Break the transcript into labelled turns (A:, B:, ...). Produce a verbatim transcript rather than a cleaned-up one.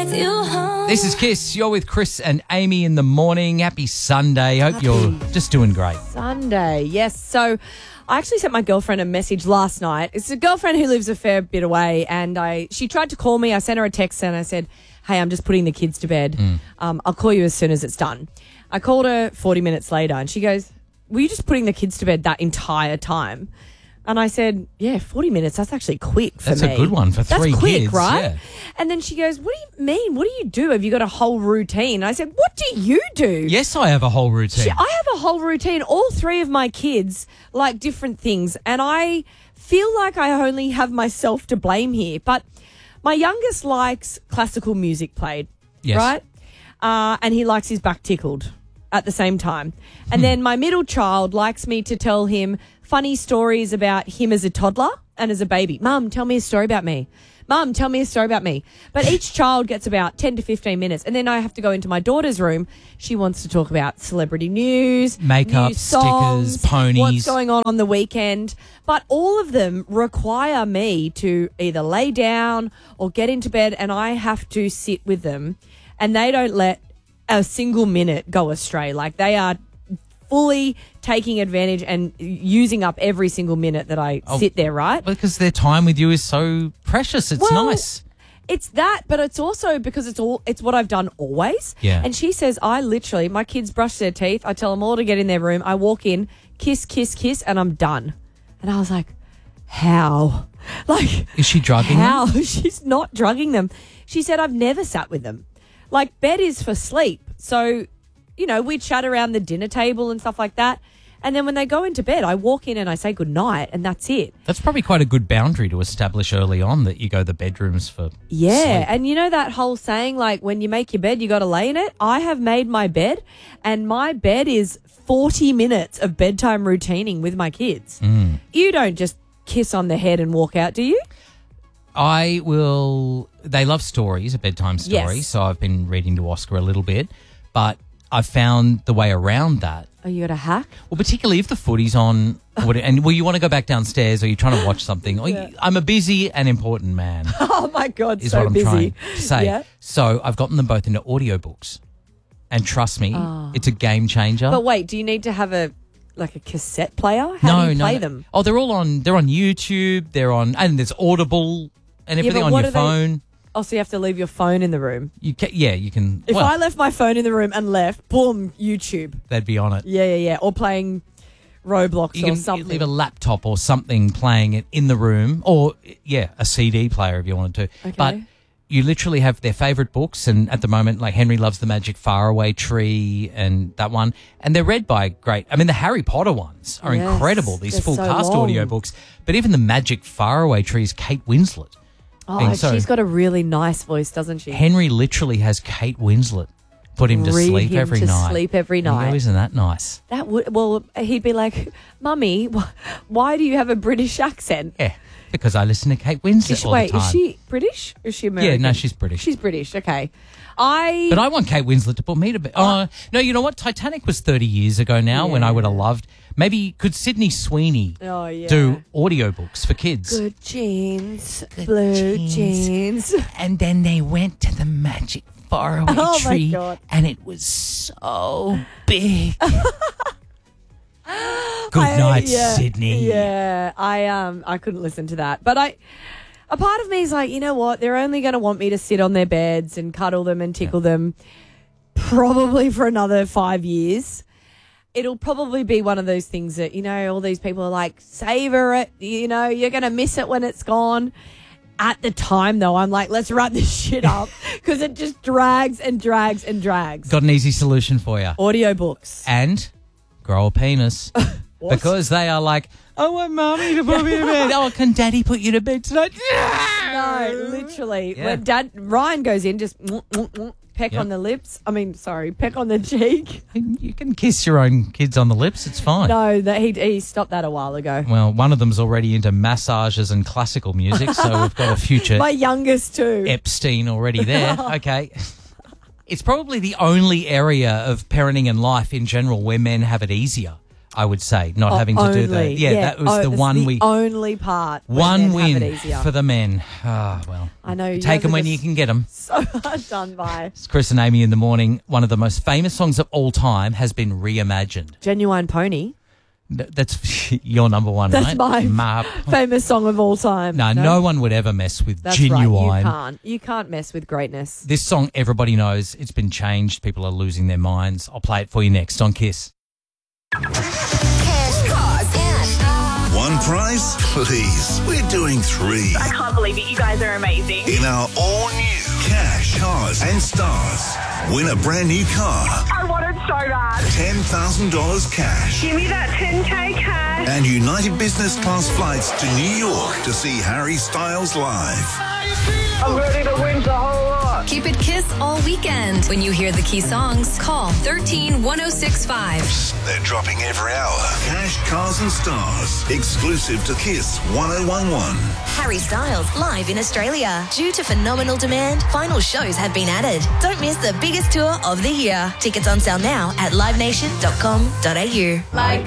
A: with you home.
B: This is Kiss. You're with Chris and Amy in the morning. Happy Sunday. Hope you're just doing great.
C: Sunday, yes. So I actually sent my girlfriend a message last night. It's a girlfriend who lives a fair bit away, and I she tried to call me. I sent her a text and I said, hey, I'm just putting the kids to bed.
B: Mm.
C: Um, I'll call you as soon as it's done. I called her forty minutes later and she goes, were you just putting the kids to bed that entire time? And I said, yeah, forty minutes, that's actually quick for
B: That's
C: me.
B: a good one for three
C: That's quick,
B: kids,
C: right?
B: yeah.
C: And then she goes, what do you mean? What do you do? Have you got a whole routine? And I said, what do you do?
B: Yes, I have a whole routine.
C: She, I have a whole routine. All three of my kids like different things, and I feel like I only have myself to blame here. But my youngest likes classical music played,
B: Yes.
C: right? Uh, and he likes his back tickled at the same time. And then my middle child likes me to tell him funny stories about him as a toddler and as a baby. Mum, tell me a story about me. Mum, tell me a story about me. But each child gets about ten to fifteen minutes. And then I have to go into my daughter's room. She wants to talk about celebrity news,
B: Makeup,
C: new songs,
B: stickers, ponies.
C: what's going on on the weekend. But all of them require me to either lay down or get into bed, and I have to sit with them. And they don't let a single minute go astray. Like, they are fully taking advantage and using up every single minute that I
B: Oh,
C: sit there, right?
B: Because their time with you is so precious. It's
C: Well,
B: nice.
C: It's that, but it's also because it's all it's what I've done always.
B: Yeah.
C: And she says, I literally, my kids brush their teeth. I tell them all to get in their room. I walk in, kiss, kiss, kiss, and I'm done. And I was like, how? Like,
B: Is she drugging
C: how?
B: them?
C: She's not drugging them. She said, I've never sat with them. Like, bed is for sleep. So, you know, we chat around the dinner table and stuff like that. And then when they go into bed, I walk in and I say good night, and that's it.
B: That's probably quite a good boundary to establish early on, that you go the bedrooms for
C: Yeah,
B: sleep.
C: and you know that whole saying, like, when you make your bed, you got to lay in it? I have made my bed, and my bed is forty minutes of bedtime routining with my kids.
B: Mm.
C: You don't just kiss on the head and walk out, do you?
B: I will. They love stories, a bedtime story.
C: Yes.
B: So I've been reading to Oscar a little bit, but I've found the way around that.
C: Oh, you got a hack?
B: Well, particularly if the footy's on, or what- and well, you want to go back downstairs, or you're trying to watch something. Or
C: Yeah.
B: you, I'm a busy and important man,
C: Oh, my God,
B: is
C: so
B: what I'm
C: busy.
B: trying to say.
C: Yeah.
B: So I've gotten them both into audiobooks, and trust me, it's a game changer.
C: But wait, do you need to have a, like, a cassette player? How
B: no,
C: do you
B: no,
C: play
B: no.
C: them?
B: Oh, they're all on. They're on YouTube. They're on, and there's Audible and everything
C: but
B: on
C: what
B: your
C: are they-
B: phone.
C: Oh, so you have to leave your phone in the room.
B: You can, yeah, you can.
C: If
B: well,
C: I left my phone in the room and left, boom, YouTube.
B: they'd be on it.
C: Yeah, yeah, yeah. Or playing Roblox
B: You
C: or
B: can
C: something.
B: leave a laptop or something playing it in the room, or yeah, a C D player if you wanted to.
C: Okay.
B: But you literally have their favourite books, and at the moment, like Henry loves the Magic Faraway Tree and that one, and they're read by great. I mean, the Harry Potter ones are
C: Yes,
B: incredible. These
C: they're
B: full
C: so
B: cast
C: long.
B: audiobooks, but even the Magic Faraway Tree is Kate Winslet.
C: Oh,
B: And so
C: she's got a really nice voice, doesn't she?
B: Henry literally has Kate Winslet put him to
C: Read
B: sleep
C: him
B: every
C: to
B: night.
C: sleep every
B: And you go,
C: night.
B: isn't that nice?
C: That would well, he'd be like, "Mummy, wh- why do you have a British accent?"
B: Yeah, because I listen to Kate Winslet
C: Is she,
B: all
C: wait,
B: the time.
C: is she British? Or is she American?
B: Yeah, no, she's British.
C: She's British. Okay, I.
B: But I want Kate Winslet to put me to bed. Oh, no, you know what? Titanic was thirty years ago now when I would have loved. Maybe could Sydney Sweeney
C: Oh, yeah.
B: do audiobooks for kids?
C: Good jeans,
B: Good
C: blue
B: jeans.
C: jeans.
B: And then they went to the Magic Faraway
C: Oh, my
B: Tree,
C: God.
B: and it was so big. Good
C: I-
B: night,
C: yeah,
B: Sydney.
C: Yeah, I um, I couldn't listen to that, but I. A part of me is like, you know what? They're only going to want me to sit on their beds and cuddle them and tickle them, probably for another five years. It'll probably be one of those things that, you know, all these people are like, savor it. You know, you're going to miss it when it's gone. At the time, though, I'm like, let's wrap this shit up because it just drags and drags and drags.
B: Got an easy solution for you.
C: Audiobooks.
B: And grow a penis.
C: What?
B: Because they are like, I want mommy to put me to bed. Oh, can daddy put you to bed tonight?
C: No, literally.
B: Yeah.
C: When Dad Ryan goes in, just mwah, mwah, mwah, peck
B: Yep.
C: on the lips. I mean, sorry, peck on the cheek.
B: You can kiss your own kids on the lips. It's fine.
C: No, that he he stopped that a while ago.
B: Well, one of them's already into massages and classical music, so we've got a future
C: My youngest too.
B: Epstein already there. Okay. It's probably the only area of parenting and life in general where men have it easier. I would say, not
C: Oh,
B: having to
C: only.
B: do that. Yeah, that was
C: Oh,
B: the
C: it's
B: one
C: the
B: we...
C: only part. where
B: One
C: men have
B: win
C: it easier.
B: for the men. Ah, well.
C: I know. You
B: Take
C: guys
B: them
C: are
B: when
C: just
B: you can get them.
C: So hard done by.
B: It's Chris and Amy in the morning. One of the most famous songs of all time has been reimagined.
C: Genuine Pony.
B: Th- That's your number one,
C: That's
B: right?
C: my
B: Map.
C: famous song of all time.
B: No, no one would ever mess with
C: That's
B: Genuine.
C: right. You can't. You can't mess with greatness.
B: This song, everybody knows. It's been changed. People are losing their minds. I'll play it for you next on Kiss.
A: Cash, cars, and
D: One prize? Please. We're doing three.
E: I can't believe it. You guys are amazing.
D: In our all-new Cash, Cars and Stars. Win a brand new car.
E: I want it so bad.
D: ten thousand dollars cash.
E: Give me that ten K cash.
D: And United Business Class flights to New York to see Harry Styles live.
E: I'm ready to win the whole lot.
A: keep it Kiss all weekend. When you hear the key songs, call thirteen one oh six five.
D: They're dropping every hour. Cash, Cars and Stars. Exclusive to Kiss one oh one one.
A: Harry Styles live in Australia. Due to phenomenal demand, final shows have been added. Don't miss the biggest tour of the year. Tickets on sale now at live nation dot com dot a u.
C: Like